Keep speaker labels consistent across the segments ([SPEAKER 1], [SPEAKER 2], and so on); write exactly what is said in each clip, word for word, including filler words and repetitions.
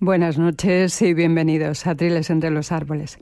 [SPEAKER 1] Buenas noches y bienvenidos a Triles entre los árboles.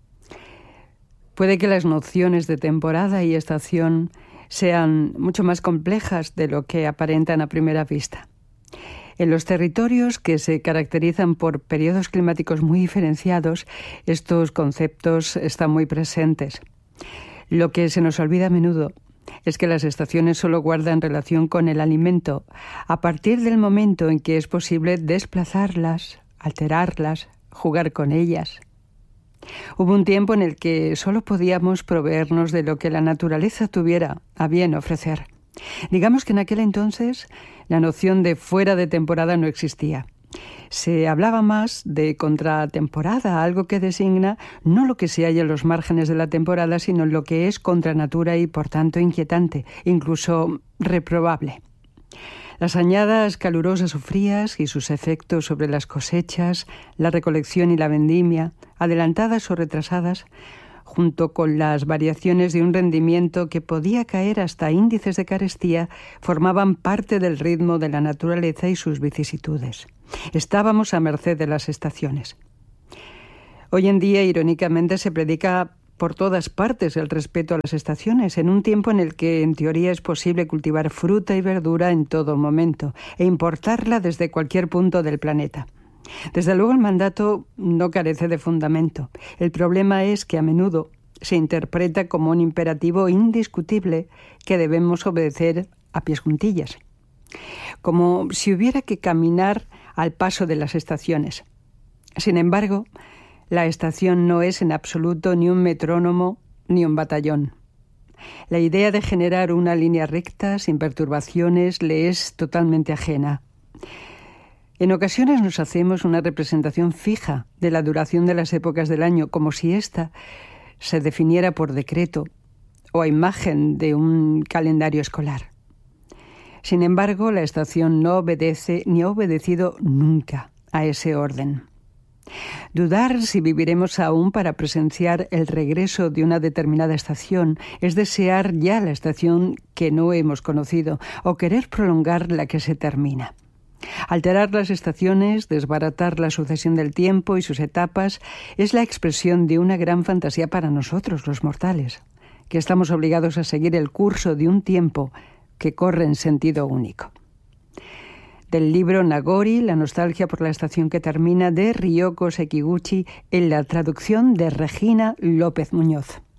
[SPEAKER 1] Puede que las nociones de temporada y estación sean mucho más complejas de lo que aparentan a primera vista. En los territorios que se caracterizan por periodos climáticos muy diferenciados, estos conceptos están muy presentes. Lo que se nos olvida a menudo es que las estaciones solo guardan relación con el alimento a partir del momento en que es posible desplazarlas, alterarlas, jugar con ellas. Hubo un tiempo en el que solo podíamos proveernos de lo que la naturaleza tuviera a bien ofrecer. Digamos que en aquel entonces la noción de fuera de temporada no existía. Se hablaba más de contratemporada, algo que designa no lo que se halla en los márgenes de la temporada, sino lo que es contra natura y por tanto inquietante, incluso reprobable. Las añadas calurosas o frías y sus efectos sobre las cosechas, la recolección y la vendimia, adelantadas o retrasadas, junto con las variaciones de un rendimiento que podía caer hasta índices de carestía, formaban parte del ritmo de la naturaleza y sus vicisitudes. Estábamos a merced de las estaciones. Hoy en día, irónicamente, se predica por todas partes el respeto a las estaciones, en un tiempo en el que en teoría es posible cultivar fruta y verdura en todo momento e importarla desde cualquier punto del planeta. Desde luego el mandato no carece de fundamento. El problema es que a menudo se interpreta como un imperativo indiscutible que debemos obedecer a pies juntillas, como si hubiera que caminar al paso de las estaciones. Sin embargo, la estación no es en absoluto ni un metrónomo ni un batallón. La idea de generar una línea recta sin perturbaciones le es totalmente ajena. En ocasiones nos hacemos una representación fija de la duración de las épocas del año, como si ésta se definiera por decreto o a imagen de un calendario escolar. Sin embargo, la estación no obedece ni ha obedecido nunca a ese orden. Dudar si viviremos aún para presenciar el regreso de una determinada estación es desear ya la estación que no hemos conocido o querer prolongar la que se termina. Alterar las estaciones, desbaratar la sucesión del tiempo y sus etapas es la expresión de una gran fantasía para nosotros, los mortales, que estamos obligados a seguir el curso de un tiempo que corre en sentido único. Del libro Nagori, la nostalgia por la estación que termina, de Ryoko Sekiguchi, en la traducción de Regina López Muñoz.